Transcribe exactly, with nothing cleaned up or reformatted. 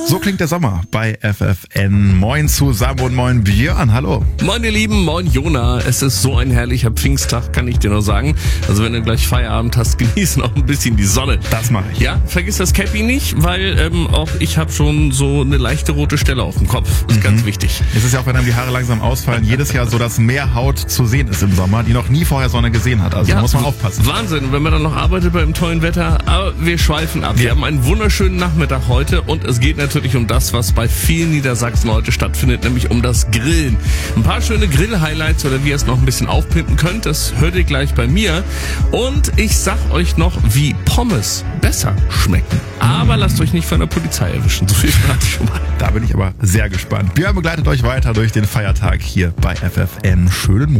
So klingt der Sommer bei F F N. Moin zusammen und moin Björn, hallo. Moin ihr Lieben, moin Jona. Es ist so ein herrlicher Pfingsttag, kann ich dir nur sagen. Also wenn du gleich Feierabend hast, genieß noch ein bisschen die Sonne. Das mache ich. Ja, vergiss das Cappy nicht, weil ähm, auch ich habe schon so eine leichte rote Stelle auf dem Kopf. Das ist mhm. ganz wichtig. Es ist ja auch, wenn einem die Haare langsam ausfallen, jedes Jahr so, dass mehr Haut zu sehen ist im Sommer, die noch nie vorher Sonne gesehen hat. Also ja, muss man aufpassen. Wahnsinn, wenn man dann noch arbeitet bei dem tollen Wetter. Aber wir schweifen ab. Ja. Wir haben einen wunderschönen Nachmittag heute und es geht natürlich um das, was bei vielen Niedersachsen heute stattfindet, nämlich um das Grillen. Ein paar schöne Grill-Highlights oder wie ihr es noch ein bisschen aufpimpen könnt, das hört ihr gleich bei mir. Und ich sag euch noch, wie Pommes besser schmecken. Aber lasst euch nicht von der Polizei erwischen, so viel verrate ich schon mal. Da bin ich aber sehr gespannt. Björn begleitet euch weiter durch den Feiertag hier bei F F N. Schönen